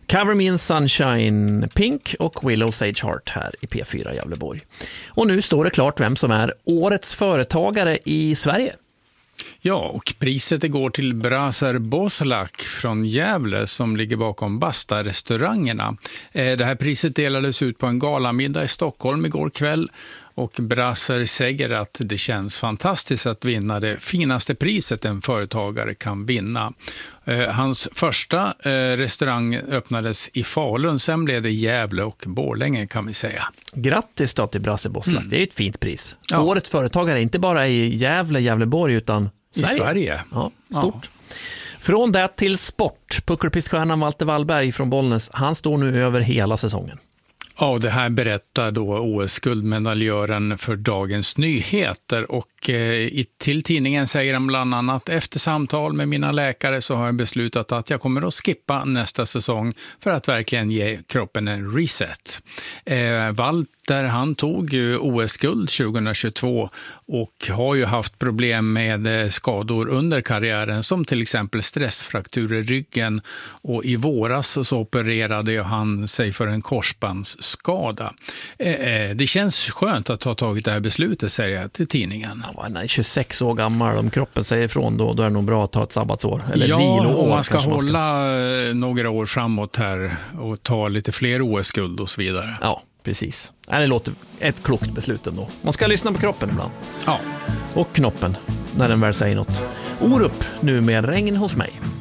Cover Me in Sunshine, Pink och Willow Sage Heart här i P4 Gävleborg. Och nu står det klart vem som är årets företagare i Sverige. Ja, och priset går till Braser Boslak från Gävle som ligger bakom Basta-restaurangerna. Det här priset delades ut på en galamiddag i Stockholm igår kväll. Och Braser säger att det känns fantastiskt att vinna det finaste priset en företagare kan vinna. Hans första restaurang öppnades i Falun, sen blev det Gävle och Borlänge kan vi säga. Grattis då till Braser Boslak, det är ett fint pris. Ja. Årets företagare inte bara i Gävle, Gävleborg utan i Sverige. Ja, stort. Ja. Från det till sport. Puckelpiststjärnan Walter Wallberg från Bollnäs, han står nu över hela säsongen. Ja, det här berättar då OS-guldmedaljören för Dagens Nyheter och till tidningen säger han bland annat: efter samtal med mina läkare så har jag beslutat att jag kommer att skippa nästa säsong för att verkligen ge kroppen en reset. Walter, han tog ju OS-guld 2022 och har ju haft problem med skador under karriären som till exempel stressfraktur i ryggen, och i våras så opererade han sig för en korsbandsskada. Det känns skönt att ha tagit det här beslutet, säger jag till tidningen. Ja, han är 26 år gammal, om kroppen säger ifrån då är det nog bra att ta ett sabbatsår. Eller ja, viloår, om man ska hålla några år framåt här och ta lite fler OS-guld och så vidare. Ja, precis. Det låter ett klokt beslut ändå. Man ska lyssna på kroppen ibland. Ja. Och knoppen, när den väl säger något. Orup nu med Regn hos mig.